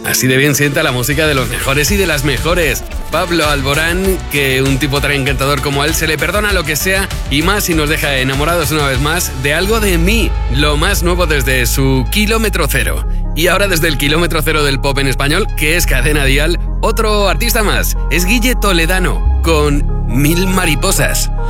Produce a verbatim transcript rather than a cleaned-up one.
Así de bien sienta la música de los mejores y de las mejores. Pablo Alborán, que un tipo tan encantador como él se le perdona lo que sea y más si nos deja enamorados una vez más de Algo de mí, lo más nuevo desde su Kilómetro Cero. Y ahora desde el Kilómetro Cero del pop en español, que es Cadena Dial, otro artista más, es Guille Toledano, con Mil Mariposas.